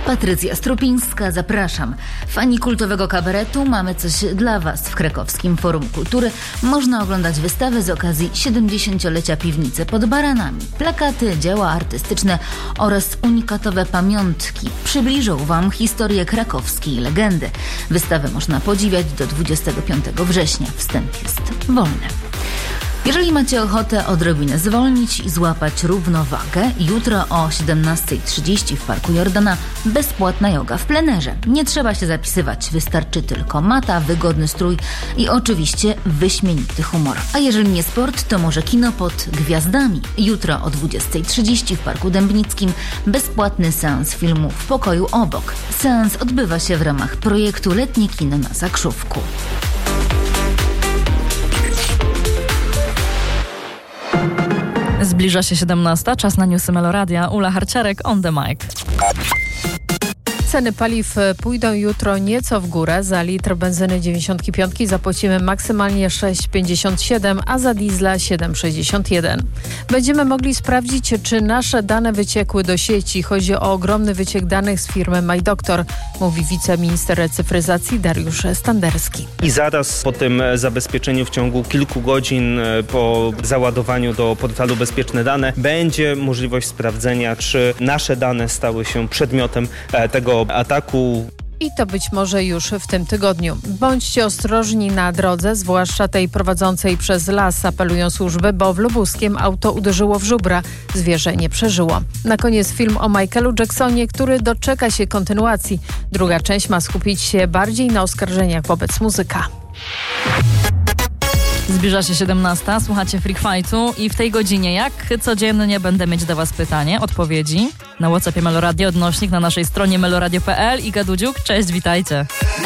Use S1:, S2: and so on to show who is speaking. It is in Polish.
S1: Patrycja Strupińska, zapraszam. Fani kultowego kabaretu, mamy coś dla Was. W Krakowskim Forum Kultury można oglądać wystawę z okazji 70-lecia Piwnicy pod Baranami. Plakaty, dzieła artystyczne oraz unikatowe pamiątki przybliżą Wam historię krakowskiej legendy. Wystawę można podziwiać do 25 września. Wstęp jest wolny. Jeżeli macie ochotę odrobinę zwolnić i złapać równowagę, jutro o 17:30 w Parku Jordana bezpłatna joga w plenerze. Nie trzeba się zapisywać, wystarczy tylko mata, wygodny strój i oczywiście wyśmienity humor. A jeżeli nie sport, to może kino pod gwiazdami. Jutro o 20:30 w Parku Dębnickim bezpłatny seans filmu w pokoju obok. Seans odbywa się w ramach projektu Letnie Kino na Zakrzówku.
S2: Zbliża się 17, czas na newsy Meloradia. Ula Harciarek on the mic.
S3: Ceny paliw pójdą jutro nieco w górę. Za litr benzyny 95 zapłacimy maksymalnie 6,57, a za diesla 7,61. Będziemy mogli sprawdzić, czy nasze dane wyciekły do sieci. Chodzi o ogromny wyciek danych z firmy MyDoktor, mówi wiceminister cyfryzacji Dariusz Standerski.
S4: I zaraz po tym zabezpieczeniu w ciągu kilku godzin po załadowaniu do portalu Bezpieczne Dane będzie możliwość sprawdzenia, czy nasze dane stały się przedmiotem tego ataku.
S3: I to być może już w tym tygodniu. Bądźcie ostrożni na drodze, zwłaszcza tej prowadzącej przez las, apelują służby, bo w Lubuskiem auto uderzyło w żubra. Zwierzę nie przeżyło. Na koniec film o Michaelu Jacksonie, który doczeka się kontynuacji. Druga część ma skupić się bardziej na oskarżeniach wobec muzyka.
S2: Zbliża się 17, słuchacie Freak Fightu i w tej godzinie jak codziennie będę mieć do Was pytanie, odpowiedzi na WhatsAppie Meloradio, odnośnik na naszej stronie meloradio.pl. Iga Dudziuk, cześć, witajcie.